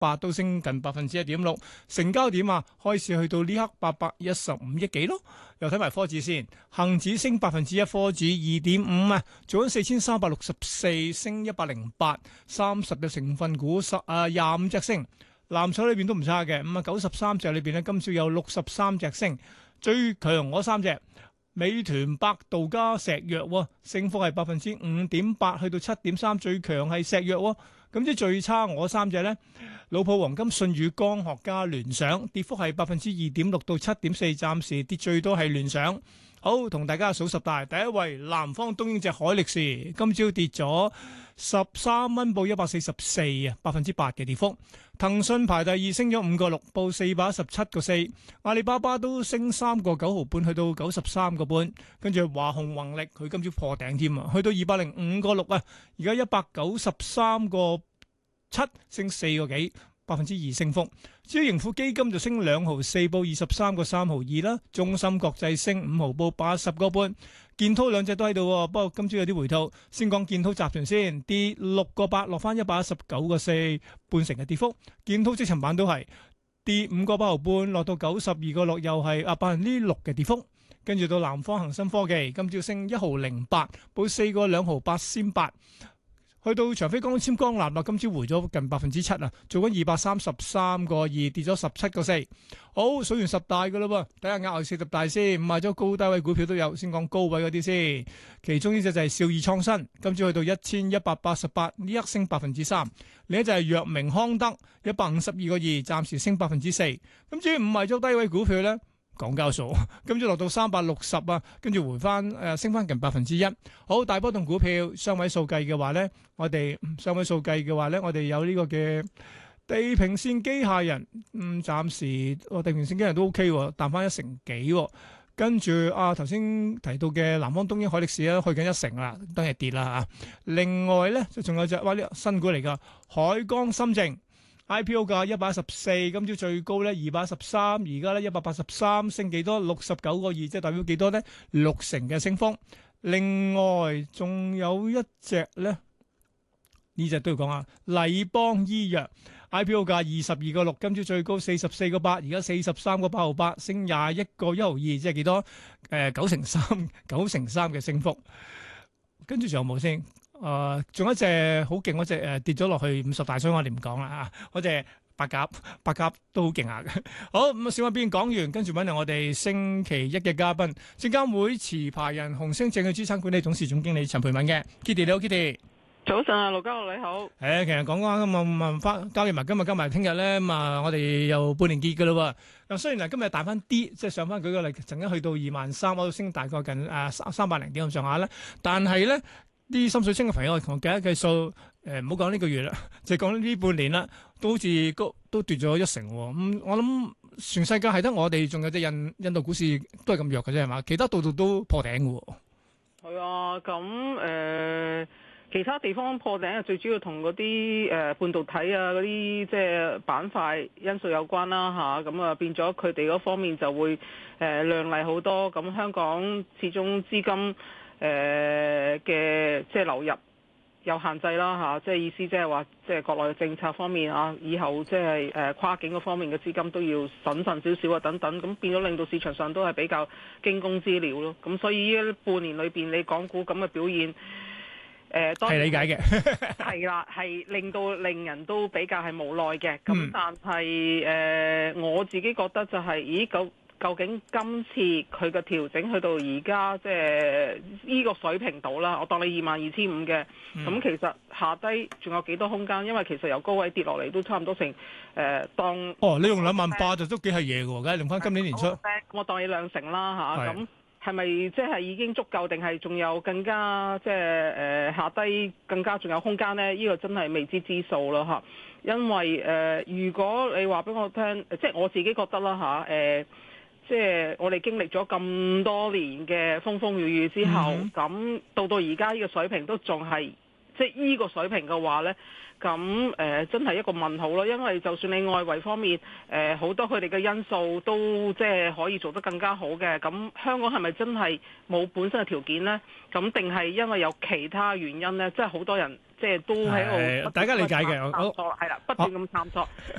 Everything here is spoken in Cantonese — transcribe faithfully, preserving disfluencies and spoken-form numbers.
八都升近百分之一點六，成交點啊，開市去到呢刻八百一十五億幾咯。又睇埋科指先，恒指升百分之一，科指二點五啊，做緊四千三百六十四，升一百零八，三十隻成分股十啊廿五隻升，藍籌裏邊都唔差嘅，咁啊九十三隻裏邊咧，今朝有六十三隻升，最強嗰三隻。美團、百度加石藥喎，升幅係百分之五點八，去到七點三，最強係石藥喎。咁即係最差我三隻呢，老普黃金、舜宇光學加聯想，跌幅係百分之二點六到七點四，暫時跌最多係聯想。好，同大家數十大，第一位南方東英隻海力士，今朝跌咗十三蚊，報一百四十四啊，百分之八嘅跌幅。騰訊排第二，升咗五個六，報四百一十七個四。阿里巴巴都升三個九毫半，去到九十三個半。跟住華虹宏力，佢今朝破頂添啊，去到二百零五個六啊，而家一百九十三個七，升四個幾。百分之二升幅，至於盈富基金就升兩毫四，報二十三個三毫二啦。中芯國際升五毫，報八十個半。建滔兩隻都喺度，不過今朝有啲回吐。先講建滔集團先，跌六個八，落翻一百一十九個四，半成嘅跌幅。建滔即尋晚都係跌五個八毫半，落到九十二個六，又係啊百分之六嘅跌幅。跟住到南方恒生科技，今朝升一毫零八，報四個兩毫八仙八。去到長飛光纖光纜啦，今朝回咗近百分之七啊，做緊二百三十三個二，跌咗十七個四。好，數完十大噶啦噃，睇下額外四十大先，買咗高低位股票都有，先講高位嗰啲先。其中呢隻就係兆易創新，今朝去到一千一百八十八，呢一升百分之三。另一隻係藥明康德，一百五十二個二，暫時升百分之四。咁至於唔係咗低位股票咧？港交所今朝落到三百六十啊，跟住回翻誒、呃、升翻近百分之一。好，大波動股票雙位數計嘅話咧，我哋雙位數計嘅話咧，我哋有呢個嘅地平線機械人，嗯，暫時我地平線機械人都 OK 喎，彈翻一成幾喎。跟住啊，頭先提到嘅南方東英海力士咧，去緊一成啦，當日跌啦嚇。另外咧，就仲有隻哇呢新股嚟㗎，海光深證。I P O 價一百一十四，今朝最高咧二百一十三，而家咧一百八十三，升幾多？六十九個二，即係代表幾多咧？六成嘅升幅。另外仲有一隻咧，呢隻都要講下，麗邦醫藥 I P O 價二十二個六，今朝最高四十四個八，而家四十三個八毫八，升廿一個一毫二，即係幾多？誒、呃，九成三，九成三嘅升幅。跟住仲有冇先？誒，仲、呃、有一隻好勁嗰隻誒跌咗落去五十大，所以我哋唔講啦嚇。嗰隻白鴿，白鴿都好勁下嘅。好，咁啊，小話邊講完，跟住揾嚟我哋星期一嘅嘉賓，證監會持牌人紅星證券資產管理董事總經理陳蓓敏嘅 Kitty，你好 Kitty。 早晨啊，盧家樂你好。 誒，其實講講咁啊，問翻交易埋今日加埋聽日咧，咁啊，我哋又半年結嘅咯喎。嗱，雖然嗱今日大翻啲，即係上翻舉個例，曾經去到二萬三，我都升大概近誒三三百零點咁上下咧，但係咧。啲深水清嘅朋友，我同我計一計數，誒唔好講呢個月啦，就講呢半年啦，都好似都都跌咗一成喎。咁、嗯、我諗全世界係得我哋仲有隻印印度股市都係咁弱嘅啫，係嘛？其他度度都破頂嘅喎。 係啊，咁誒、呃、其他地方破頂啊，最主要同嗰啲誒半導體啊嗰啲即係板塊因素有關啦吓，咁啊變咗佢哋嗰方面就會誒、呃、亮麗好多。咁香港始終資金誒嘅、呃、即係流入有限制啦嚇，即係意思即係話即係國內嘅政策方面啊，以後即係誒跨境嗰方面嘅資金都要審慎少少啊等等，咁變咗令到市場上都係比較驚弓之鳥咯。咁所以呢半年裏邊你港股咁嘅表現，誒係理解嘅， 係啦，係令到令人都比較係無奈嘅。咁、嗯、但係誒、呃、我自己覺得就係、是，咦究究竟今次佢嘅調整去到而家即係呢個水平度啦，我當你二萬二千五嘅，咁、嗯、其實下低仲有幾多空間？因為其實由高位跌落嚟都差唔多成誒、呃、當哦，你用兩萬八就都幾係嘢嘅喎，梗係用翻今年年初， 我當你兩成啦嚇，咁係咪即係已經足夠，定係仲有更加即係誒下低更加仲有空間咧？呢、這個真係未知之數咯嚇，因為誒、呃、如果你話俾我聽，即係我自己覺得啦嚇誒。呃即係我哋經歷咗咁多年嘅風風雨雨之後，咁、嗯、到到而家呢個水平都仲係即係呢個水平嘅話呢，咁誒、呃、真係一個問號咯。因為就算你外圍方面誒好、呃、多佢哋嘅因素都即係可以做得更加好嘅，咁香港係咪真係冇本身嘅條件呢？咁定係因為有其他原因呢？即係好多人即係都喺度係大家理解嘅我探索係啦，不斷咁探索。